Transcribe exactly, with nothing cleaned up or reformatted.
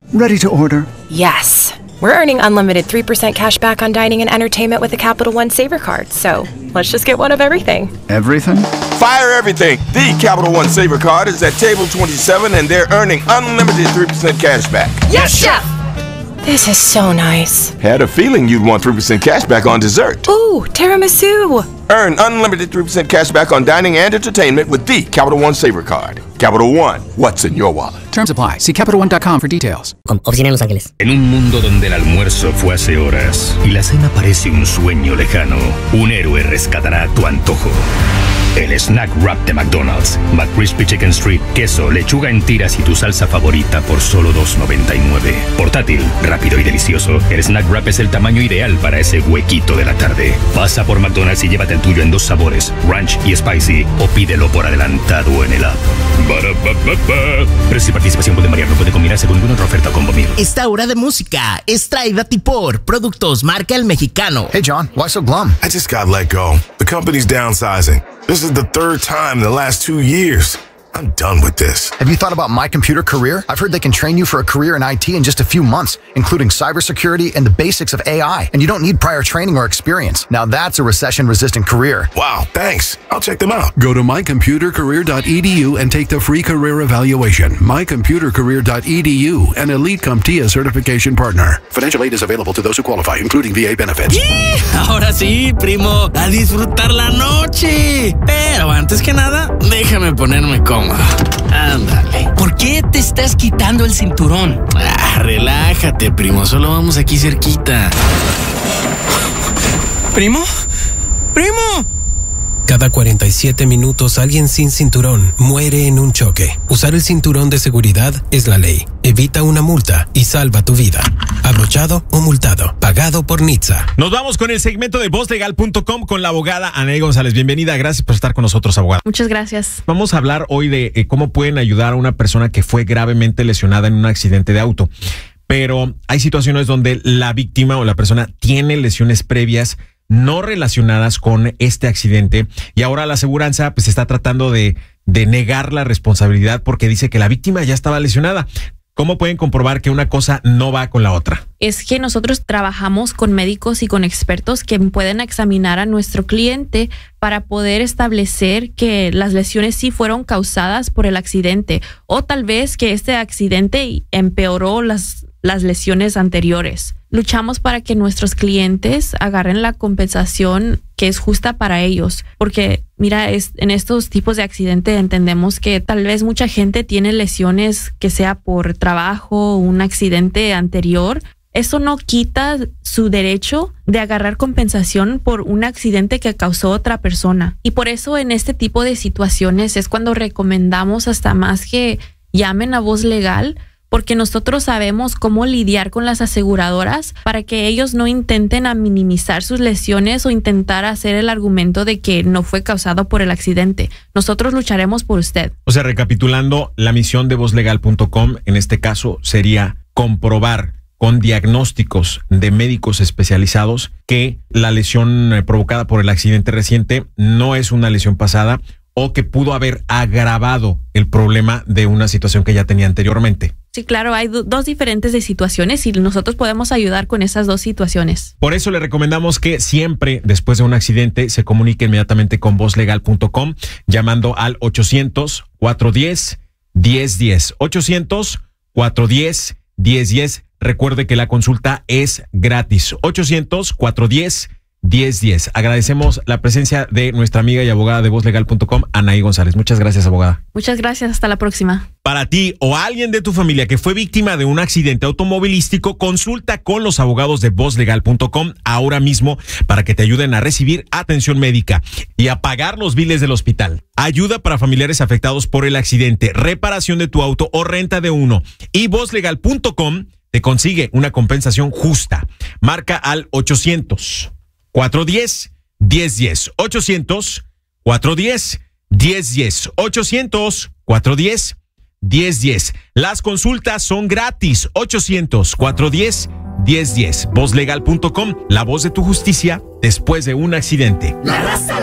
Ready to order. Yes. We're earning unlimited three percent cash back on dining and entertainment with the Capital One Saver Card, so let's just get one of everything. Everything? Fire everything! The Capital One Saver Card is at table twenty-seven and they're earning unlimited three percent cash back. Yes, Chef! This is so nice. Had a feeling you'd want three percent cash back on dessert. Ooh, tiramisu! Earn unlimited three percent cash back on dining and entertainment with the Capital One Saver Card. Capital One, what's in your wallet? Terms apply. See Capital One dot com for details. Oficina en Los Ángeles. En un mundo donde el almuerzo fue hace horas y la cena parece un sueño lejano, un héroe rescatará tu antojo. El Snack Wrap de McDonald's. McCrispy Chicken Strip, queso, lechuga en tiras y tu salsa favorita por solo dos noventa y nueve. Portátil, rápido y delicioso, el Snack Wrap es el tamaño ideal para ese huequito de la tarde. Pasa por McDonald's y llévate el tuyo en dos sabores, Ranch y Spicy, o pídelo por adelantado en el app. Ba-da-ba-ba-ba. Precio y participación pueden variar, no puede combinarse con ninguna otra oferta o combo meal. Esta hora de música es traída a ti por Productos Marca El Mexicano. Hey John, why so glum? I just got let go. The company's downsizing. This is the third time in the last two years. I'm done with this. Have you thought about My Computer Career? I've heard they can train you for a career in I T in just a few months, including cybersecurity and the basics of A I. And you don't need prior training or experience. Now that's a recession-resistant career. Wow, thanks. I'll check them out. Go to my computer career dot e d u and take the free career evaluation. my computer career dot e d u, an Elite CompTIA certification partner. Financial aid is available to those who qualify, including V A benefits. ¡Sí! Ahora sí, primo, a disfrutar la noche. Pero antes que nada, déjame ponerme cómodo. Ándale. ¿Por qué te estás quitando el cinturón? Ah, relájate, primo. Solo vamos aquí cerquita. ¿Primo? ¡Primo! Cada cuarenta y siete minutos alguien sin cinturón muere en un choque. Usar el cinturón de seguridad es la ley. Evita una multa y salva tu vida. Abrochado o multado. Pagado por N H T S A. Nos vamos con el segmento de voz legal punto com con la abogada Anaí González. Bienvenida, gracias por estar con nosotros, abogada. Muchas gracias. Vamos a hablar hoy de eh, cómo pueden ayudar a una persona que fue gravemente lesionada en un accidente de auto. Pero hay situaciones donde la víctima o la persona tiene lesiones previas no relacionadas con este accidente y ahora la aseguranza pues está tratando de, de negar la responsabilidad porque dice que la víctima ya estaba lesionada. ¿Cómo pueden comprobar que una cosa no va con la otra? Es que nosotros trabajamos con médicos y con expertos que pueden examinar a nuestro cliente para poder establecer que las lesiones sí fueron causadas por el accidente o tal vez que este accidente empeoró las, las lesiones anteriores. Luchamos para que nuestros clientes agarren la compensación que es justa para ellos, porque mira, es, en estos tipos de accidente entendemos que tal vez mucha gente tiene lesiones que sea por trabajo o un accidente anterior. Eso no quita su derecho de agarrar compensación por un accidente que causó otra persona. Y por eso en este tipo de situaciones es cuando recomendamos hasta más que llamen a Voz Legal, porque nosotros sabemos cómo lidiar con las aseguradoras para que ellos no intenten a minimizar sus lesiones o intentar hacer el argumento de que no fue causado por el accidente. Nosotros lucharemos por usted. O sea, recapitulando, la misión de voz legal punto com en este caso sería comprobar con diagnósticos de médicos especializados que la lesión provocada por el accidente reciente no es una lesión pasada o que pudo haber agravado el problema de una situación que ya tenía anteriormente. Sí, claro, hay do- dos diferentes de situaciones y nosotros podemos ayudar con esas dos situaciones. Por eso le recomendamos que siempre después de un accidente se comunique inmediatamente con voz legal punto com llamando al ochocientos, cuatrocientos diez, diez diez. ochocientos, cuatrocientos diez, diez diez. Recuerde que la consulta es gratis. ochocientos, cuatrocientos diez, diez diez. Agradecemos la presencia de nuestra amiga y abogada de voz legal punto com, Anaí González. Muchas gracias, abogada. Muchas gracias. Hasta la próxima. Para ti o alguien de tu familia que fue víctima de un accidente automovilístico, consulta con los abogados de voz legal punto com ahora mismo para que te ayuden a recibir atención médica y a pagar los biles del hospital. Ayuda para familiares afectados por el accidente, reparación de tu auto o renta de uno. Y voz legal punto com te consigue una compensación justa. Marca al ochocientos, cuatrocientos diez, diez diez. ochocientos, cuatrocientos diez, diez diez. ochocientos, cuatrocientos diez, diez diez. Las consultas son gratis. ochocientos, cuatrocientos diez, diez diez. voz legal punto com, la voz de tu justicia después de un accidente. La raza